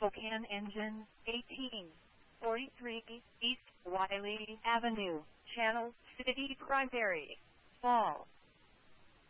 Spokane Engine, 1843 East Wiley Avenue, Channel City Primary, Fall.